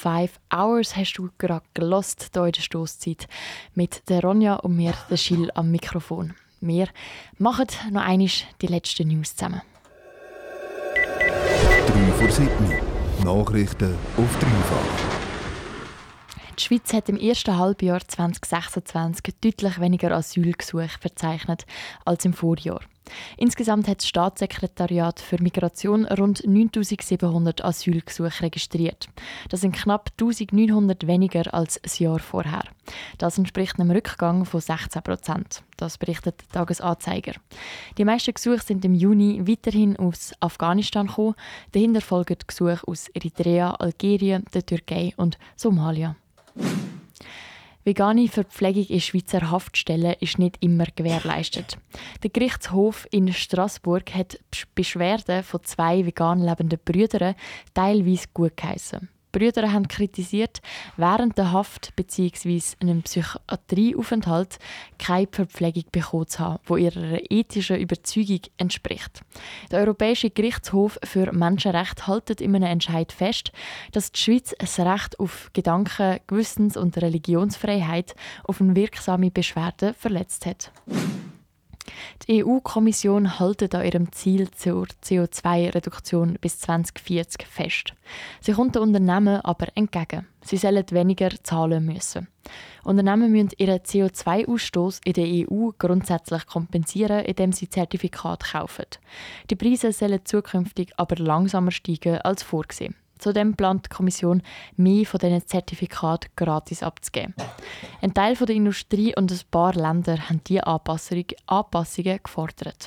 5 Hours hast du gerade gelost hier in der Stosszeit mit der Ronja und mir, der Schill, am Mikrofon. Wir machen noch einmal die letzten News zusammen. 3 vor 7. Nachrichten auf dreifach. Die Schweiz hat im ersten Halbjahr 2026 deutlich weniger Asylgesuche verzeichnet als im Vorjahr. Insgesamt hat das Staatssekretariat für Migration rund 9700 Asylgesuche registriert. Das sind knapp 1900 weniger als das Jahr vorher. Das entspricht einem Rückgang von 16%. Das berichtet der Tagesanzeiger. Die meisten Gesuche sind im Juni weiterhin aus Afghanistan gekommen. Dahinter folgen Gesuche aus Eritrea, Algerien, der Türkei und Somalia. Vegane Verpflegung in Schweizer Haftstellen ist nicht immer gewährleistet. Der Gerichtshof in Straßburg hat Beschwerden von 2 vegan lebenden Brüdern teilweise gutgeheissen. Die Brüder haben kritisiert, während der Haft bzw. einem Psychiatrieaufenthalt keine Verpflegung bekommen zu haben, die ihrer ethischen Überzeugung entspricht. Der Europäische Gerichtshof für Menschenrechte hält in einem Entscheid fest, dass die Schweiz ein Recht auf Gedanken-, Gewissens- und Religionsfreiheit auf eine wirksame Beschwerde verletzt hat. Die EU-Kommission hält an ihrem Ziel zur CO2-Reduktion bis 2040 fest. Sie kommt den Unternehmen aber entgegen. Sie sollen weniger zahlen müssen. Unternehmen müssen ihren CO2-Ausstoß in der EU grundsätzlich kompensieren, indem sie Zertifikate kaufen. Die Preise sollen zukünftig aber langsamer steigen als vorgesehen. Zudem plant die Kommission, mehr von diesen Zertifikaten gratis abzugeben. Ein Teil der Industrie und ein paar Länder haben diese Anpassungen gefordert.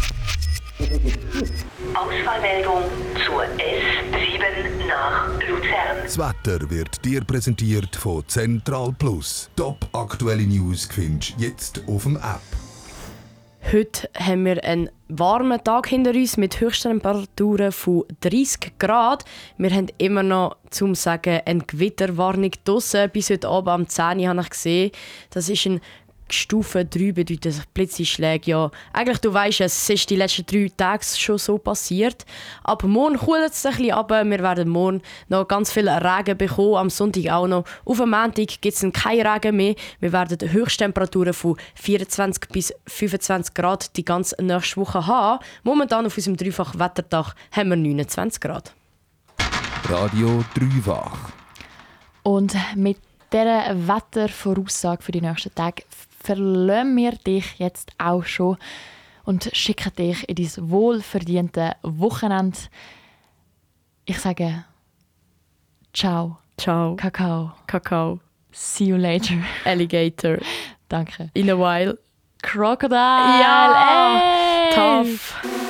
Ausfallmeldung zur S7 nach Luzern. Das Wetter wird dir präsentiert von Central Plus. Top aktuelle News findest du jetzt auf dem App. Heute haben wir einen warmen Tag hinter uns mit Höchsttemperaturen von 30 Grad. Wir haben immer noch, zum sagen, eine Gewitterwarnung draussen. Bis heute Abend am 10 Uhr habe ich gesehen, das ist ein Stufe 3, bedeutet Blitzeinschläge. Ja, eigentlich, du weißt, es ist die letzten 3 Tage schon so passiert. Ab morgen kühlt es ein bisschen ab. Wir werden morgen noch ganz viel Regen bekommen. Am Sonntag auch noch. Auf dem Montag gibt es keinen Regen mehr. Wir werden Höchsttemperaturen von 24 bis 25 Grad die ganze nächste Woche haben. Momentan auf unserem Dreifach-Wetterdach haben wir 29 Grad. Radio Dreifach. Und mit dieser Wettervoraussage für die nächsten Tage verlassen wir dich jetzt auch schon und schicken dich in dein wohlverdiente Wochenende. Ich sage ciao. Ciao. Kakao. Kakao. See you later. Alligator. Danke. In a while. Crocodile. Ja. Ey. Tough.